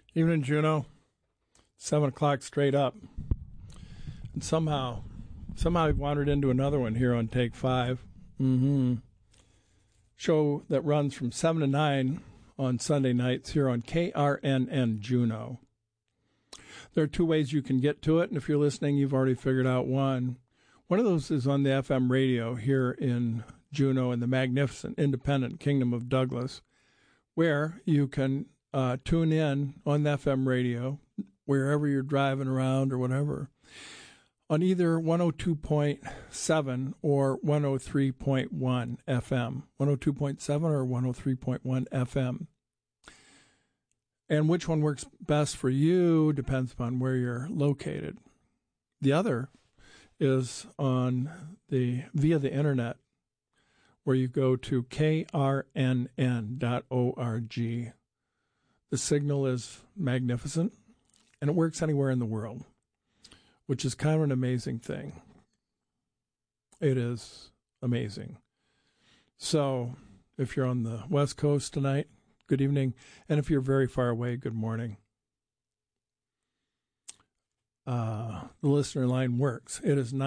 Evening, Juno. 7 o'clock straight up. And somehow I've wandered into another one here on Take 5. Show that runs from 7 to 9 on Sunday nights here on KRNN Juno. There are two ways you can get to it, and if you're listening, you've already figured out one. One of those is on the FM radio here in Juno in the magnificent independent Kingdom of Douglas, where you can tune in on the FM radio wherever you're driving around or whatever on either 102.7 or 103.1 FM, 102.7 or 103.1 FM. And which one works best for you depends upon where you're located. The other is on via the internet, where you go to krnn.org. The signal is magnificent, and it works anywhere in the world, which is kind of an amazing thing. It is amazing. So if you're on the West Coast tonight, good evening. And if you're very far away, good morning. The listener line works. It is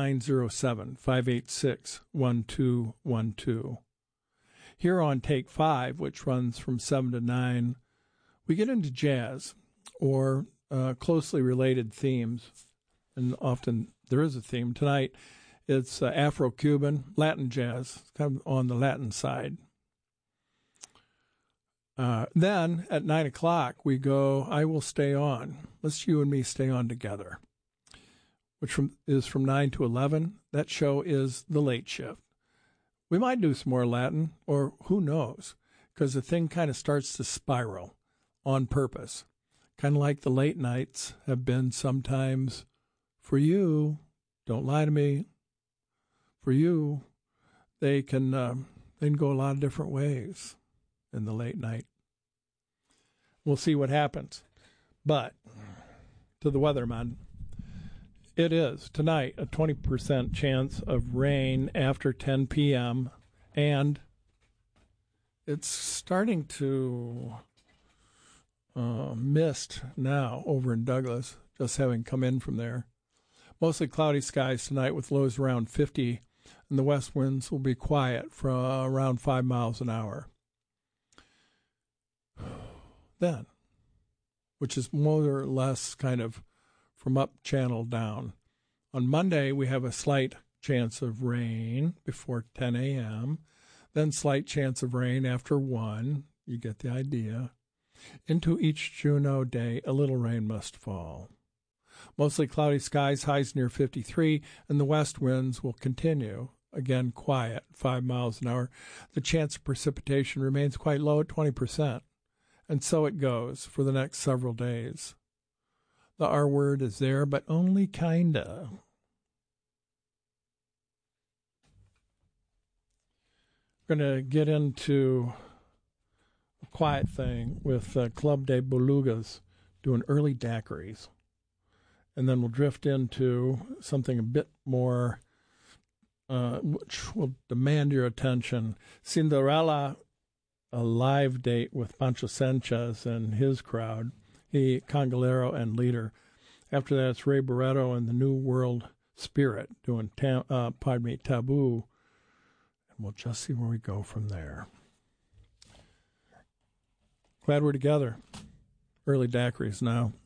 907-586-1212. Here on Take 5, which runs from 7 to 9, we get into jazz or closely related themes. And often there is a theme. Tonight, it's Afro-Cuban, Latin jazz, kind of on the Latin side. Then at 9 o'clock, we go, I Will Stay On. Let's you and me stay on together, which is from 9 to 11. That show is The Late Shift. We might do some more Latin, or who knows, because the thing kind of starts to spiral on purpose, kind of like the late nights have been sometimes for you. Don't lie to me. For you, they can go a lot of different ways in the late night. We'll see what happens. But to the weatherman, it is tonight a 20% chance of rain after 10 p.m. and it's starting to mist now over in Douglas, just having come in from there. Mostly cloudy skies tonight with lows around 50, and the west winds will be quiet for around 5 miles an hour. Then, which is more or less kind of from up channel down. On Monday, we have a slight chance of rain before 10 a.m., then slight chance of rain after 1. You get the idea. Into each Juno day, a little rain must fall. Mostly cloudy skies, highs near 53, and the west winds will continue. Again, quiet, 5 miles an hour. The chance of precipitation remains quite low at 20%. And so it goes for the next several days. The R word is there, but only kinda. We're going to get into a quiet thing with Club de Belugas doing early daiquiris. And then we'll drift into something a bit more, which will demand your attention. Cinderella, a live date with Pancho Sanchez and his crowd, he Congolero and leader. After that, it's Ray Barretto and the New World Spirit doing Taboo. And we'll just see where we go from there. Glad we're together. Early daiquiris now.